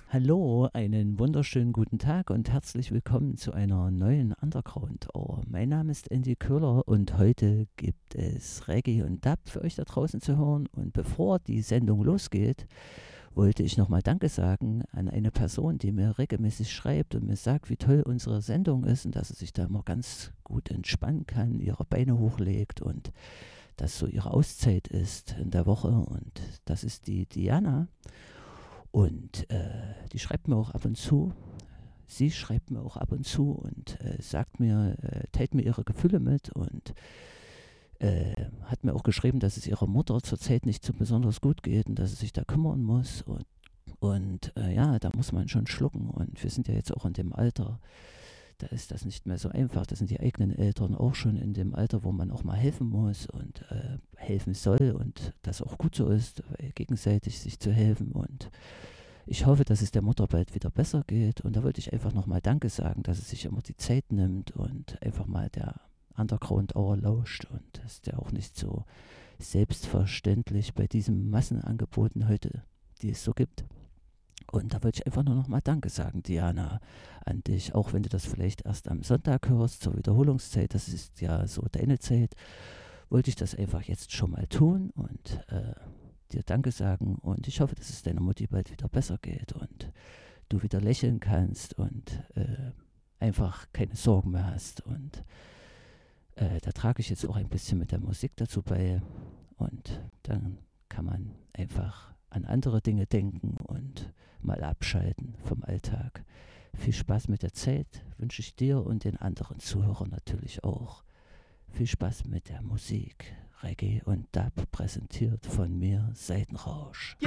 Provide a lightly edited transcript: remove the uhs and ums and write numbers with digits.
Hallo, einen wunderschönen guten Tag und herzlich willkommen zu einer neuen Underground Hour. Mein Name ist Andy Köhler und heute gibt es Reggae und Dub für euch da draußen zu hören. Und bevor die Sendung losgeht, wollte ich nochmal Danke sagen an eine Person, die mir regelmäßig schreibt und mir sagt, wie toll unsere Sendung ist und dass sie sich da immer ganz gut entspannen kann, ihre Beine hochlegt und das so ihre Auszeit ist in der Woche. Und das ist die Diana. Und die schreibt mir auch ab und zu. Sie schreibt mir auch ab und zu und sagt mir, teilt mir ihre Gefühle mit und hat mir auch geschrieben, dass es ihrer Mutter zurzeit nicht so besonders gut geht und dass sie sich da kümmern muss. Und ja, da muss man schon schlucken. Und wir sind ja jetzt auch in dem Alter, da ist das nicht mehr so einfach. Da sind die eigenen Eltern auch schon in dem Alter, wo man auch mal helfen muss und helfen soll und das auch gut so ist, gegenseitig sich zu helfen. Und ich hoffe, dass es der Mutter bald wieder besser geht. Und da wollte ich einfach nochmal Danke sagen, dass es sich immer die Zeit nimmt und einfach mal der Underground Hour lauscht. Und das ist ja auch nicht so selbstverständlich bei diesen Massenangeboten heute, die es so gibt. Und da wollte ich einfach nur nochmal Danke sagen, Diana, an dich. Auch wenn du das vielleicht erst am Sonntag hörst, zur Wiederholungszeit, das ist ja so deine Zeit, wollte ich das einfach jetzt schon mal tun und dir Danke sagen. Und ich hoffe, dass es deiner Mutti bald wieder besser geht und du wieder lächeln kannst und einfach keine Sorgen mehr hast. Und da trage ich jetzt auch ein bisschen mit der Musik dazu bei. Und dann kann man einfach an andere Dinge denken und mal abschalten vom Alltag. Viel Spaß mit der Zeit wünsche ich dir und den anderen Zuhörern natürlich auch. Viel Spaß mit der Musik. Reggae und Dub präsentiert von mir Seitenrausch.